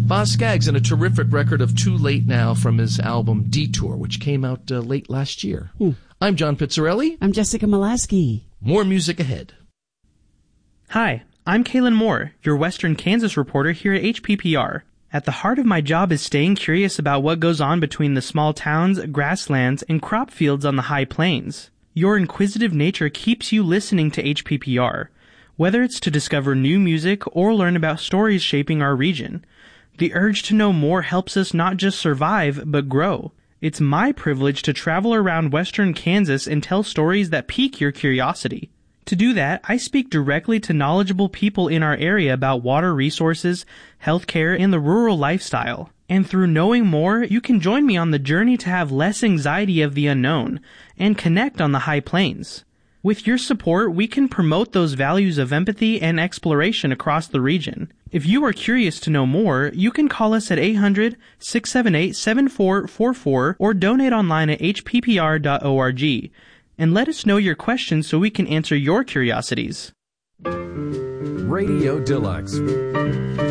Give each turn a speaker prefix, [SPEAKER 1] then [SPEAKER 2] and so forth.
[SPEAKER 1] Boz Scaggs and a terrific record of Too Late Now from his album Detour, which came out late last year. I'm John Pizzarelli.
[SPEAKER 2] I'm Jessica Molaski.
[SPEAKER 1] More music ahead.
[SPEAKER 3] Hi, I'm Kaylin Moore, your Western Kansas reporter here at HPPR. At the heart of my job is staying curious about what goes on between the small towns, grasslands, and crop fields on the high plains. Your inquisitive nature keeps you listening to HPPR, whether it's to discover new music or learn about stories shaping our region. The urge to know more helps us not just survive, but grow. It's my privilege to travel around western Kansas and tell stories that pique your curiosity. To do that, I speak directly to knowledgeable people in our area about water resources, healthcare, and the rural lifestyle. And through knowing more, you can join me on the journey to have less anxiety of the unknown and connect on the high plains. With your support, we can promote those values of empathy and exploration across the region. If you are curious to know more, you can call us at 800-678-7444 or donate online at hppr.org. And let us know your questions so we can answer your curiosities.
[SPEAKER 4] Radio Deluxe.